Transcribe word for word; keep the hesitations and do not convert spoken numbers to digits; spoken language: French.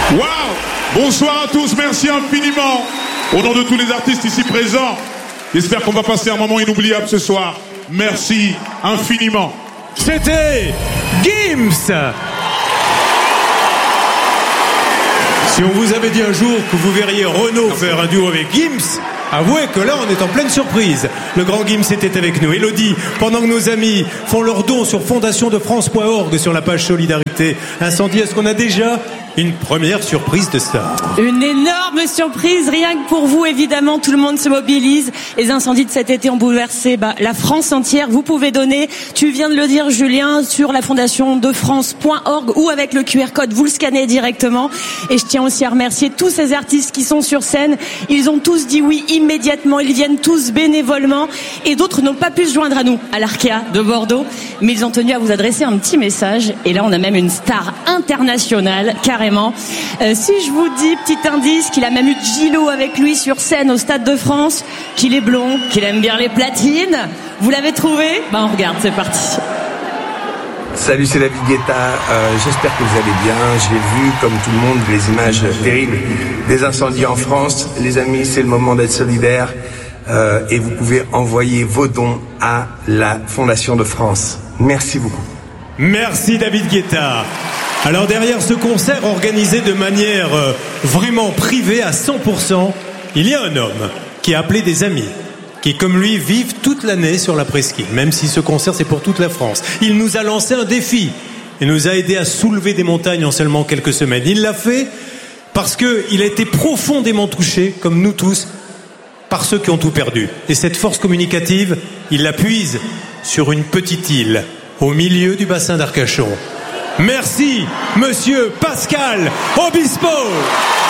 Waouh! Bonsoir à tous, merci infiniment. Au nom de tous les artistes ici présents, j'espère qu'on va passer un moment inoubliable ce soir. Merci infiniment. C'était Gims. Si on vous avait dit un jour que vous verriez Renaud faire un duo avec Gims, avouez que là on est en pleine surprise. Le grand Gims était avec nous. Elodie, pendant que nos amis font leurs dons sur fondation de france point org sur la page Solidarité Incendie, est-ce qu'on a déjà une première surprise de star? Une énorme surprise, rien que pour vous évidemment, tout le monde se mobilise. Les incendies de cet été ont bouleversé bah, la France entière. Vous pouvez donner, tu viens de le dire Julien, sur la fondation de france point org ou avec le Q R code, vous le scannez directement. Et je tiens aussi à remercier tous ces artistes qui sont sur scène. Ils ont tous dit oui immédiatement, ils viennent tous bénévolement et d'autres n'ont pas pu se joindre à nous, à l'Arkea de Bordeaux. Mais ils ont tenu à vous adresser un petit message et là on a même une star internationale, carrément. Euh, si je vous dis, petit indice, qu'il a même eu Gilo avec lui sur scène au Stade de France, qu'il est blond, qu'il aime bien les platines, vous l'avez trouvé? Ben on regarde, c'est parti. Salut, c'est David Guetta, euh, j'espère que vous allez bien. J'ai vu, comme tout le monde, les images terribles des incendies en France. Les amis, c'est le moment d'être solidaires euh, et vous pouvez envoyer vos dons à la Fondation de France. Merci beaucoup. Merci David Guetta. Alors derrière ce concert organisé de manière euh, vraiment privée à cent pour cent, il y a un homme qui a appelé des amis, qui comme lui vivent toute l'année sur la presqu'île, même si ce concert c'est pour toute la France. Il nous a lancé un défi et nous a aidé à soulever des montagnes en seulement quelques semaines. Il l'a fait parce qu'il a été profondément touché, comme nous tous, par ceux qui ont tout perdu. Et cette force communicative, il la puise sur une petite île au milieu du bassin d'Arcachon. Merci, monsieur Pascal Obispo.